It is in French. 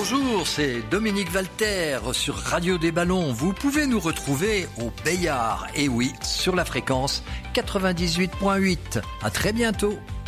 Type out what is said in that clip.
Bonjour, c'est Dominique Valter sur Radio des Ballons. Vous pouvez nous retrouver au Bayard, et oui, sur la fréquence 98.8. À très bientôt.